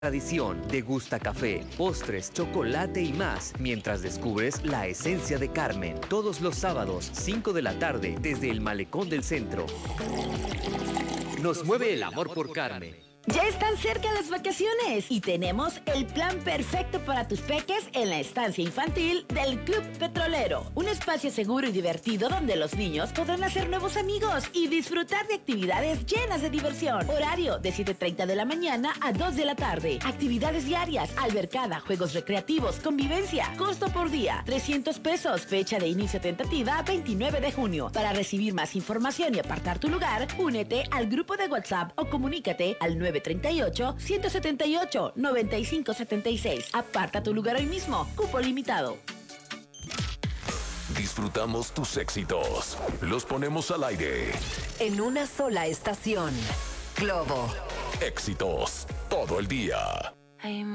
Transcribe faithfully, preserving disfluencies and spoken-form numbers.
Tradición, degusta café, postres, chocolate y más, mientras descubres la esencia de Carmen. Todos los sábados, cinco de la tarde, desde el Malecón del Centro. Nos mueve el amor por Carmen. Ya están cerca las vacaciones y tenemos el plan perfecto para tus peques en la estancia infantil del Club Petrolero. Un espacio seguro y divertido donde los niños podrán hacer nuevos amigos y disfrutar de actividades llenas de diversión. Horario de siete treinta de la mañana a dos de la tarde. Actividades diarias, albercada, juegos recreativos, convivencia. Costo por día, trescientos pesos. Fecha de inicio tentativa, veintinueve de junio. Para recibir más información y apartar tu lugar, únete al grupo de WhatsApp o comunícate al nueve treinta y ocho, ciento setenta y ocho, noventa y cinco setenta y seis. Aparta tu lugar hoy mismo. Cupo limitado. Disfrutamos tus éxitos. Los ponemos al aire. En una sola estación. Globo. Éxitos todo el día.